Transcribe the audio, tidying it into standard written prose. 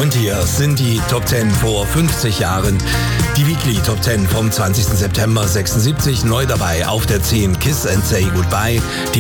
Und hier sind die Top 10 vor 50 Jahren. Die Weekly Top 10 vom 20. September 76. Neu dabei auf der 10 Kiss and Say Goodbye. Die